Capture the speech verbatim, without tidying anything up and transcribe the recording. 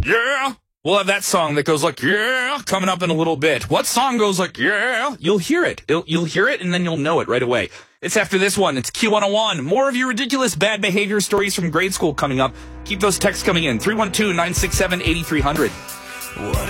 yeah. We'll have that song that goes like, yeah, coming up in a little bit. What song goes like, yeah? You'll hear it. It'll, you'll hear it, and then you'll know it right away. It's after this one. It's Q one oh one. More of your ridiculous bad behavior stories from grade school coming up. Keep those texts coming in. three one two, nine six seven, eight three zero zero.